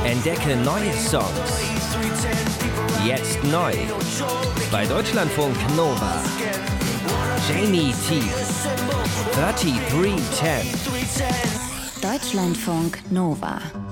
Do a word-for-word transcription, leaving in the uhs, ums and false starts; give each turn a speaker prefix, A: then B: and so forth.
A: Entdecke neue Songs. Jetzt neu. Bei Deutschlandfunk Nova. Jamie T. drei drei eins null.
B: Deutschlandfunk Nova.